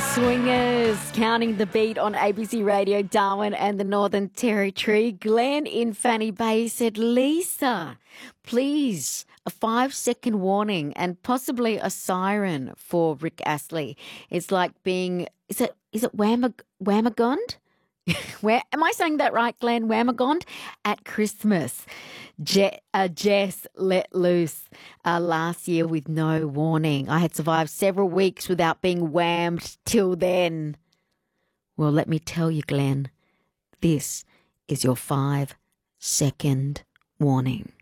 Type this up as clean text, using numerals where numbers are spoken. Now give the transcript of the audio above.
Swingers, counting the beat on ABC Radio Darwin and the Northern Territory. Glenn in Fanny Bay said, Lisa, please, a 5-second warning and possibly a siren for Rick Astley. It's like being, is it Whamagond? Where am I saying that right, Glenn? Whamagond at Christmas. Jess let loose last year with no warning. I had survived several weeks without being whammed till then. Well, let me tell you, Glenn, this is your 5-second warning.